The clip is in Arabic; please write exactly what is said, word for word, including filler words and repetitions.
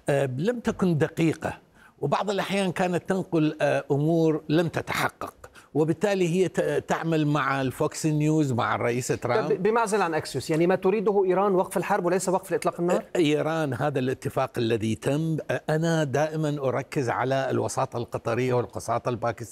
لم تكن دقيقة، وبعض الأحيان كانت تنقل أمور لم تتحقق، وبالتالي هي تعمل مع الفوكس نيوز مع الرئيس ترامب بمعزل عن أكسيوس. يعني ما تريده إيران وقف الحرب وليس وقف إطلاق النار؟ إيران هذا الاتفاق الذي تم، أنا دائما أركز على الوساطة القطرية والوساطة الباكستانية